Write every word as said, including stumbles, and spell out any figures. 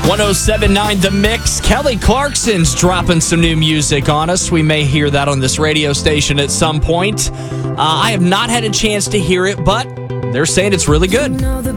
one oh seven point nine The Mix. Kelly Clarkson's dropping some new music on us. We may hear that on this radio station at some point. Uh, I have not had a chance to hear it, but they're saying it's really good.